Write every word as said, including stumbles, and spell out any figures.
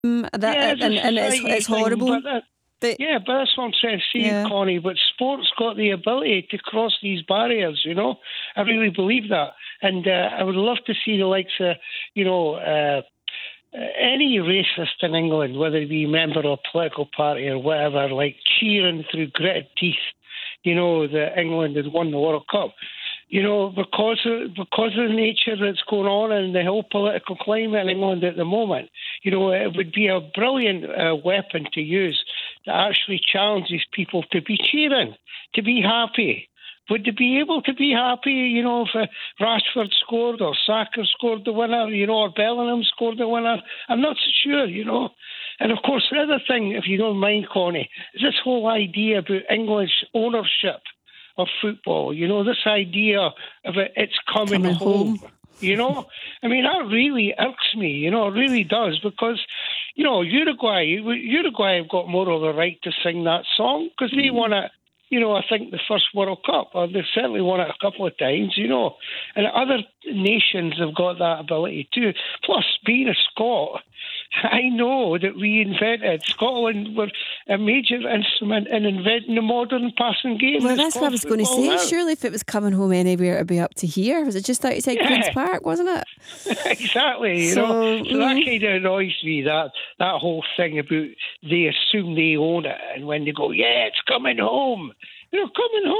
Um, that, Yeah, and and it's, it's horrible. Thing, but that, But, yeah, but that's what I'm trying to say, yeah. Connie. But sport's got the ability to cross these barriers, you know. I really believe that. And uh, I would love to see the likes of, you know, uh, any racist in England, whether it be a member of a political party or whatever, like cheering through gritted teeth, you know, that England had won the World Cup. You know, because of, because of the nature that's going on and the whole political climate in England at the moment, you know, it would be a brilliant uh, weapon to use to actually challenge these people to be cheering, to be happy. Would they be able to be happy, you know, if uh, Rashford scored or Saka scored the winner, you know, or Bellingham scored the winner? I'm not so sure, you know. And of course, the other thing, if you don't mind, Connie, is this whole idea about English ownership of football. You know, this idea of it, it's coming, coming home. home. You know, I mean, that really irks me. You know, it really does, because, you know, Uruguay, Uruguay have got more of a right to sing that song because they won it. You know, I think the first World Cup, or they've certainly won it a couple of times. You know, and other nations have got that ability too. Plus, being a Scot, I know that we invented, Scotland were a major instrument in inventing the modern passing game. Well, that's what I was going to say. Now. Surely if it was coming home anywhere, it'd be up to here. Was it just outside Yeah. Queen's Park, wasn't it? Exactly, you so, know. So mm. that kind of annoys me, that, that whole thing about they assume they own it, and when they go, yeah, it's coming home. You know, coming home.